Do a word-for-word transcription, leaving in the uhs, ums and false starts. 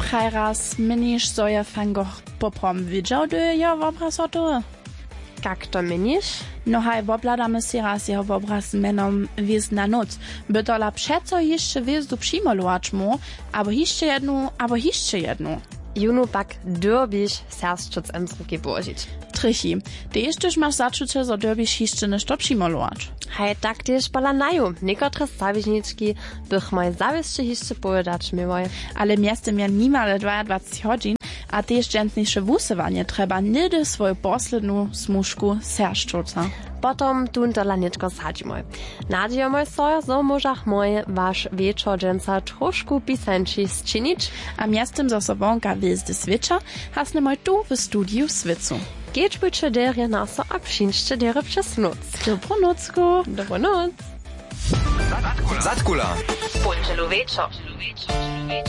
haj raz miniš, so je fangoch poprom widział, do jeho obraz oto? Jak to miniš? No haj, wobladamy si raz jeho obraz menom Wiezna noc. By to la przeco jeszcze wiezdu przymalować mu, albo jeszcze jedną, albo jeszcze jedną. Junu pak dürbiš serstschutz ins ruki božić. Trichi, ty jeszczyż masz zaczucie, że dürbiš jeszcze nešto przymalować. Hej, tak też polanają. Niekotre stawiżniczki bych moj zawieszcze jeszcze povedać miłoj. Ale miastem ja niemal dwadzieścia dwa godzin, a też dżętniejsze wusywanie trzeba nigdy swoją posledną smuszku serszczuca. Potom tun to laniczko sadzimoj. Nadzijomoj so, so możach moje wasz wieczor dżęca troszku pisanči zčinić. A miastem za sobą gwiezdy switcha hasne moj tu w studiu Swicu. Geht bitte derje na so abschinste dere przez noc. Dobronucku. Dobronoc. Zatkula. Punčelu večer.